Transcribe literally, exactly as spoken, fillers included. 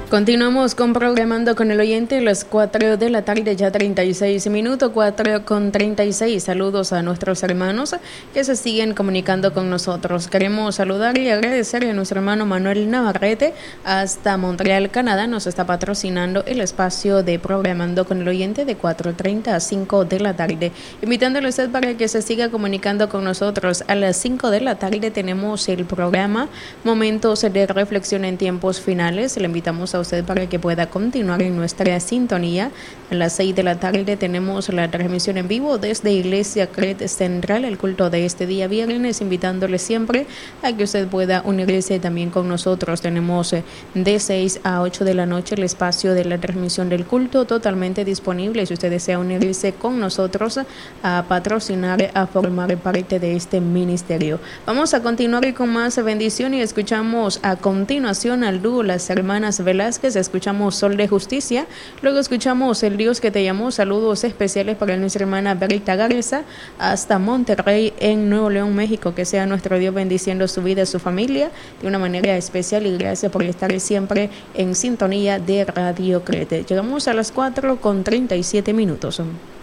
Continuamos con Programando con el Oyente, las cuatro de la tarde, ya treinta y seis minutos, cuatro con treinta y seis. Saludos a nuestros hermanos que se siguen comunicando con nosotros. Queremos saludar y agradecer a nuestro hermano Manuel Navarrete hasta Montreal, Canadá. Nos está patrocinando el espacio de Programando con el Oyente de cuatro treinta a cinco de la tarde. Invitándole a usted para que se siga comunicando con nosotros. A las cinco de la tarde tenemos el programa Momentos de Reflexión en Tiempos Finales. Le invitamos a usted para que pueda continuar en nuestra sintonía. A las seis de la tarde tenemos la transmisión en vivo desde Iglesia Cret Central, el culto de este día viernes, invitándole siempre a que usted pueda unirse también con nosotros. Tenemos de seis a ocho de la noche el espacio de la transmisión del culto totalmente disponible si usted desea unirse con nosotros a patrocinar, a formar parte de este ministerio. Vamos a continuar con más bendición y escuchamos a continuación al dúo Las Hermanas Velázquez. Escuchamos Sol de Justicia, luego escuchamos El Dios que te llamó. Saludos especiales para nuestra hermana Berita Garza hasta Monterrey en Nuevo León, México. Que sea nuestro Dios bendiciendo su vida y su familia de una manera especial, y gracias por estar siempre en sintonía de Radio Crete. Llegamos a las cuatro con treinta y siete minutos.